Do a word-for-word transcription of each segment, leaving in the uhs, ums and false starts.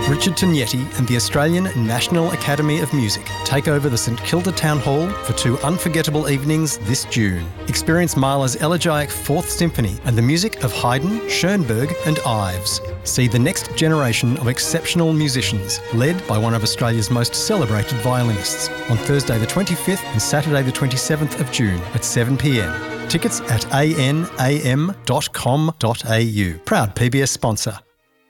Richard Tognetti and the Australian National Academy of Music take over the St Kilda Town Hall for two unforgettable evenings this June. Experience Mahler's Elegiac Fourth Symphony and the music of Haydn, Schoenberg and Ives. See the next generation of exceptional musicians, led by one of Australia's most celebrated violinists, on Thursday the twenty-fifth and Saturday the twenty-seventh of June at seven p m. Tickets at a n a m dot com dot a u. Proud P B S sponsor.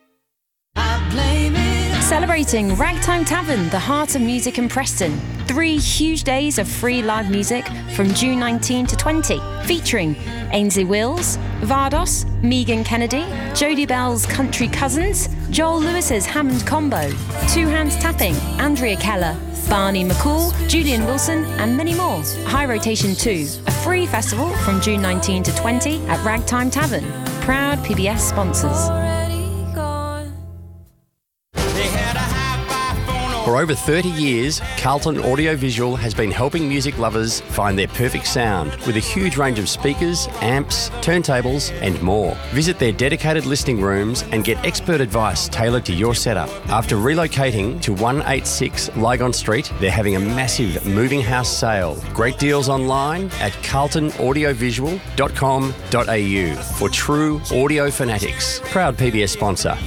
Celebrating Ragtime Tavern, the heart of music in Preston. Three huge days of free live music from June nineteenth to twentieth, featuring Ainsley Wills, Vardos, Megan Kennedy, Jodie Bell's Country Cousins, Joel Lewis's Hammond Combo, Two Hands Tapping, Andrea Keller, Barney McCall, Julian Wilson and many more. High Rotation two, a free festival from June nineteenth to twentieth at Ragtime Tavern. Proud P B S sponsors. For over thirty years, Carlton Audiovisual has been helping music lovers find their perfect sound with a huge range of speakers, amps, turntables and more. Visit their dedicated listening rooms and get expert advice tailored to your setup. After relocating to one eighty-six Lygon Street, they're having a massive moving house sale. Great deals online at carlton audiovisual dot com dot a u for true audio fanatics. Proud P B S sponsor.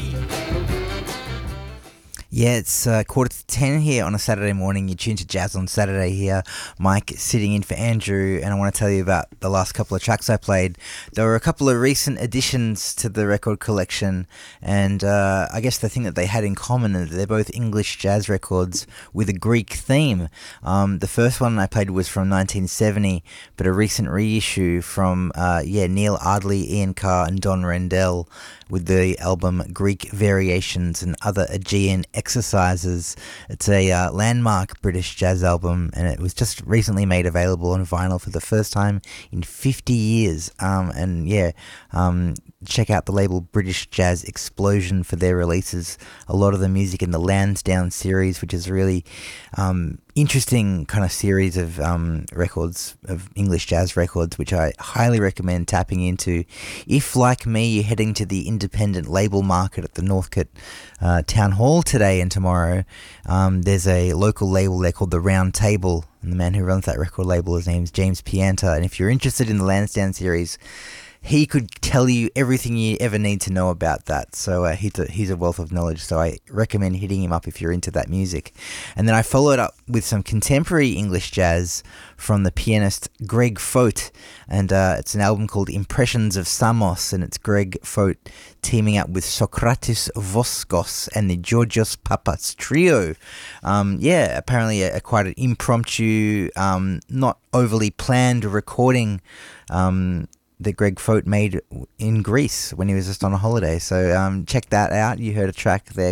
Yeah, it's uh, quarter to ten here on a Saturday morning. You tune to Jazz on Saturday here. Mike sitting in for Andrew, and I want to tell you about the last couple of tracks I played. There were a couple of recent additions to the record collection, and uh, I guess the thing that they had in common is they're both English jazz records with a Greek theme. Um, the first one I played was from nineteen seventy, but a recent reissue from uh, yeah Neil Ardley, Ian Carr, and Don Rendell, with the album Greek Variations and Other Aegean Exercises. It's a uh, landmark British jazz album, and it was just recently made available on vinyl for the first time in fifty years. Um, and yeah, um, check out the label British Jazz Explosion for their releases. A lot of the music in the Lansdowne series, which is really um, interesting kind of series of um, records, of English jazz records, which I highly recommend tapping into. If, like me, you're heading to the independent label market at the Northcote uh, Town Hall today and tomorrow, um, there's a local label there called The Round Table, and the man who runs that record label, his name's James Pianta. And if you're interested in the Lansdowne series, he could tell you everything you ever need to know about that. So uh, he's, a, he's a wealth of knowledge. So I recommend hitting him up if you're into that music. And then I followed up with some contemporary English jazz from the pianist Greg Fote. And uh, it's an album called Impressions of Samos. And it's Greg Fote teaming up with Socrates Voskos and the Georgios Papas Trio. Um, yeah, apparently a, a quite an impromptu, um, not overly planned recording um that Greg Fote made in Greece when he was just on a holiday. So um, check that out. You heard a track there